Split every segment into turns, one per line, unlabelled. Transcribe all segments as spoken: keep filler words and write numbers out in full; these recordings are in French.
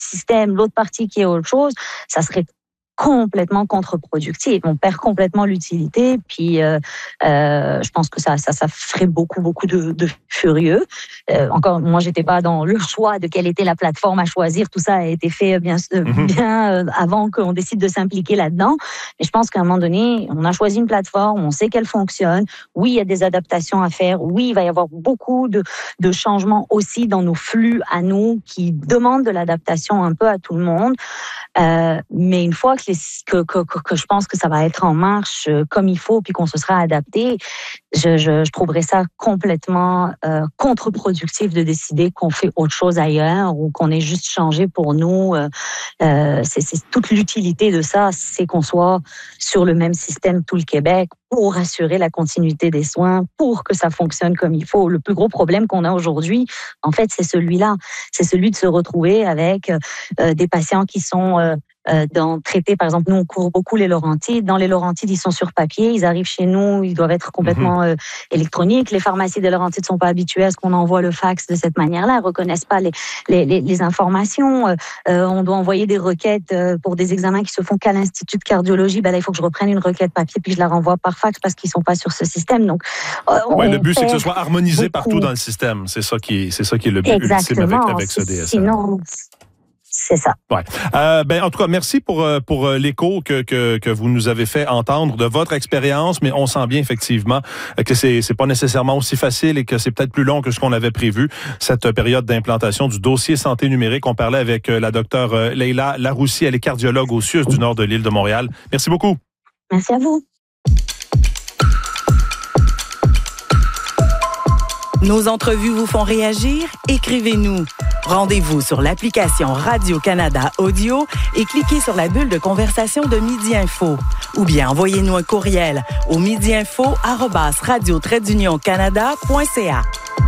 système, l'autre partie qui est autre chose, ça serait complètement contre-productif. On perd complètement l'utilité. Puis, euh, euh, je pense que ça, ça, ça ferait beaucoup, beaucoup de, de furieux. Euh, encore, moi, j'étais pas dans le choix de quelle était la plateforme à choisir. Tout ça a été fait bien, mm-hmm. bien euh, avant qu'on décide de s'impliquer là-dedans. Mais je pense qu'à un moment donné, on a choisi une plateforme, on sait qu'elle fonctionne. Oui, il y a des adaptations à faire. Oui, il va y avoir beaucoup de, de changements aussi dans nos flux à nous qui demandent de l'adaptation un peu à tout le monde. Euh, mais une fois que, les, que, que, que je pense que ça va être en marche euh, comme il faut, puis qu'on se sera adapté, je, je, je trouverais ça complètement euh, contre-productif de décider qu'on fait autre chose ailleurs ou qu'on ait juste changé pour nous. Euh, euh, c'est, c'est toute l'utilité de ça, c'est qu'on soit sur le même système tout le Québec pour assurer la continuité des soins, pour que ça fonctionne comme il faut. Le plus gros problème qu'on a aujourd'hui, en fait, c'est celui-là. C'est celui de se retrouver avec euh, des patients qui sont euh, euh, dans, traités, par exemple, nous, on couvre beaucoup les Laurentides. Dans les Laurentides, ils sont sur papier, ils arrivent chez nous, ils doivent être complètement euh, électroniques. Les pharmacies des Laurentides ne sont pas habituées à ce qu'on envoie le fax de cette manière-là, elles ne reconnaissent pas les, les, les, les informations. Euh, on doit envoyer des requêtes euh, pour des examens qui se font qu'à l'Institut de cardiologie. Ben là, il faut que je reprenne une requête papier puis je la renvoie par fax parce qu'ils sont pas sur ce système. Donc,
euh, ouais, le but c'est que ce soit harmonisé beaucoup. Partout dans le système. C'est ça qui, c'est ça qui est le but ultime avec, avec ce D S M.
Sinon, c'est ça.
Ouais. Euh, ben en tout cas, merci pour pour l'écho que que que vous nous avez fait entendre de votre expérience, mais on sent bien effectivement que c'est c'est pas nécessairement aussi facile et que c'est peut-être plus long que ce qu'on avait prévu cette période d'implantation du dossier santé numérique. On parlait avec la docteure Leila Laroussi, elle est cardiologue au C I U S du nord de l'île de Montréal. Merci beaucoup.
Merci à vous.
Nos entrevues vous font réagir? Écrivez-nous. Rendez-vous sur l'application Radio-Canada Audio et cliquez sur la bulle de conversation de Midi Info. Ou bien envoyez-nous un courriel au midiinfo arobase radio trait d'union canada point c a.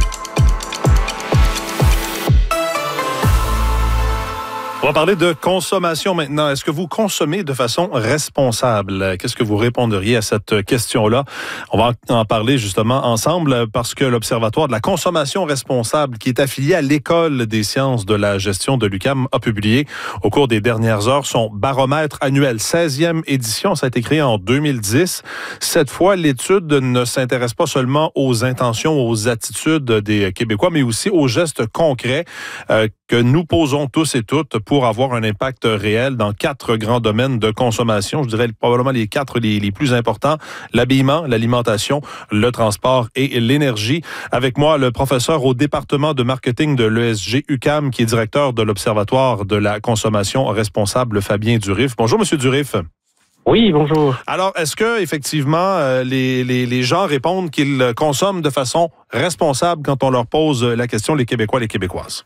On va parler de consommation maintenant. Est-ce que vous consommez de façon responsable? Qu'est-ce que vous répondriez à cette question-là? On va en parler justement ensemble parce que l'Observatoire de la consommation responsable, qui est affilié à l'École des sciences de la gestion de l'U Q A M, a publié au cours des dernières heures son baromètre annuel, seizième édition. Ça a été créé en deux mille dix. Cette fois, l'étude ne s'intéresse pas seulement aux intentions, aux attitudes des Québécois, mais aussi aux gestes concrets euh, que nous posons tous et toutes pour avoir un impact réel dans quatre grands domaines de consommation. Je dirais probablement les quatre les, les plus importants: l'habillement, l'alimentation, le transport et l'énergie. Avec moi, le professeur au département de marketing de l'E S G U Q A M, qui est directeur de l'Observatoire de la consommation responsable, Fabien Durif. Bonjour, Monsieur Durif.
Oui, bonjour.
Alors, est-ce que effectivement euh, les, les, les gens répondent qu'ils consomment de façon responsable quand on leur pose la question, les Québécois, les Québécoises?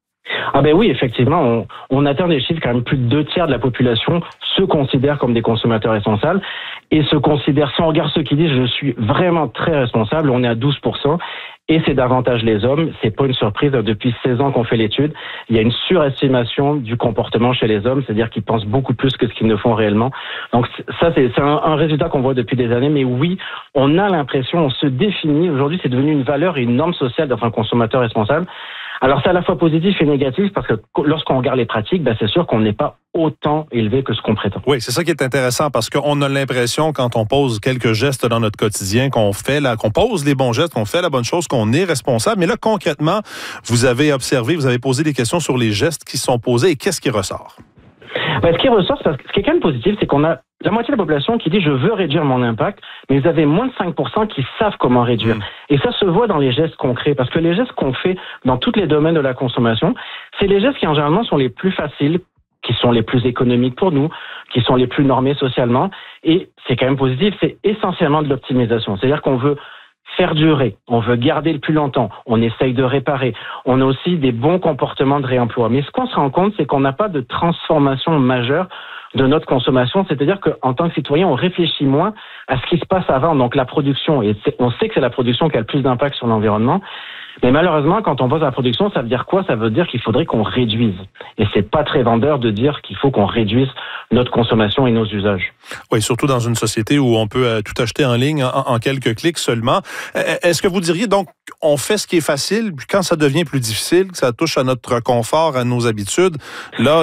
Ah ben oui, effectivement, on, on atteint des chiffres quand même plus de deux tiers de la population se considèrent comme des consommateurs responsables et se considèrent, si on regarde ceux qui disent je suis vraiment très responsable, on est à douze pour cent et c'est davantage les hommes. C'est pas une surprise, depuis seize ans qu'on fait l'étude, il y a une surestimation du comportement chez les hommes, c'est-à-dire qu'ils pensent beaucoup plus que ce qu'ils ne font réellement. Donc ça, c'est, c'est un, un résultat qu'on voit depuis des années, mais oui, on a l'impression, on se définit, aujourd'hui c'est devenu une valeur et une norme sociale d'être un consommateur responsable. Alors c'est à la fois positif et négatif parce que lorsqu'on regarde les pratiques, ben c'est sûr qu'on n'est pas autant élevé que ce qu'on prétend.
Oui, c'est ça qui est intéressant parce qu'on a l'impression quand on pose quelques gestes dans notre quotidien qu'on fait là, qu'on pose les bons gestes, qu'on fait la bonne chose, qu'on est responsable. Mais là concrètement, vous avez observé, vous avez posé des questions sur les gestes qui sont posés et qu'est-ce qui ressort?
Ben, ce qui ressort, parce que ce qui est quand même positif, c'est qu'on a la moitié de la population qui dit « je veux réduire mon impact », mais vous avez moins de cinq pour cent qui savent comment réduire. Mmh. Et ça se voit dans les gestes concrets, parce que les gestes qu'on fait dans tous les domaines de la consommation, c'est les gestes qui en général sont les plus faciles, qui sont les plus économiques pour nous, qui sont les plus normés socialement, et c'est quand même positif, c'est essentiellement de l'optimisation. C'est-à-dire qu'on veut faire durer, on veut garder le plus longtemps, on essaye de réparer, on a aussi des bons comportements de réemploi. Mais ce qu'on se rend compte, c'est qu'on n'a pas de transformation majeure de notre consommation, c'est-à-dire qu'en tant que citoyen, on réfléchit moins à ce qui se passe avant, donc la production, et on sait que c'est la production qui a le plus d'impact sur l'environnement, mais malheureusement, quand on pense à la production, ça veut dire quoi? Ça veut dire qu'il faudrait qu'on réduise. Et c'est pas très vendeur de dire qu'il faut qu'on réduise notre consommation et nos usages.
Oui, surtout dans une société où on peut tout acheter en ligne en, en quelques clics seulement. Est-ce que vous diriez donc on fait ce qui est facile, puis quand ça devient plus difficile, que ça touche à notre confort, à nos habitudes, là,